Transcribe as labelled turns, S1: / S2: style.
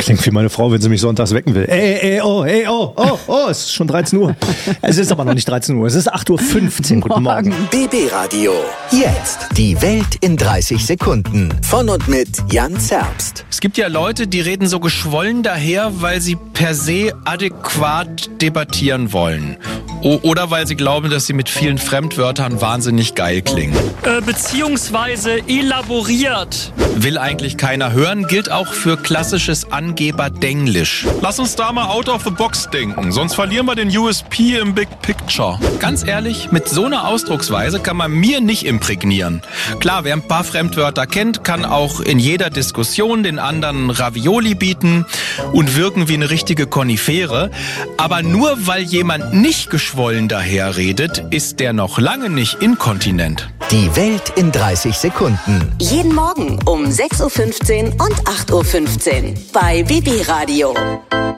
S1: klingt wie meine Frau, wenn sie mich sonntags wecken will. Es ist schon 13 Uhr. Es ist aber noch nicht 13 Uhr, es ist 8.15 Uhr. Guten Morgen.
S2: BB Radio. Jetzt die Welt in 30 Sekunden. Von und mit Jan Zerbst.
S3: Es gibt ja Leute, die reden so geschwollen daher, weil sie per se adäquat debattieren wollen. Oder weil sie glauben, dass sie mit vielen Fremdwörtern wahnsinnig geil klingen.
S4: Beziehungsweise elaboriert.
S3: Will eigentlich keiner hören, gilt auch für klassisches Angeber-Denglisch.
S5: Lass uns da mal out of the box denken, sonst verlieren wir den USP im Big Picture.
S3: Ganz ehrlich, mit so einer Ausdrucksweise kann man mir nicht imprägnieren. Klar, wer ein paar Fremdwörter kennt, kann auch in jeder Diskussion den anderen Ravioli bieten und wirken wie eine richtige Konifere. Aber nur weil jemand nicht geschwollen daherredet, ist der noch lange nicht inkontinent.
S2: Die Welt in 30 Sekunden.
S6: Jeden Morgen um 6.15 Uhr und 8.15 Uhr bei BB Radio.